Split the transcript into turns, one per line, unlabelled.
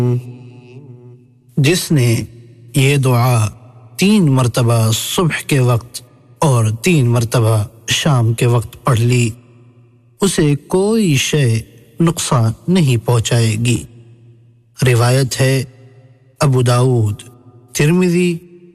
जिसने ये दुआ 3 मरतबा सुबह के वक्त और 3 मरतबा शाम के वक्त पढ़ ली, उसे कोई शय नुकसान नहीं पहुंचाएगी। रिवायत है अबू दाऊद, तिर्मिज़ी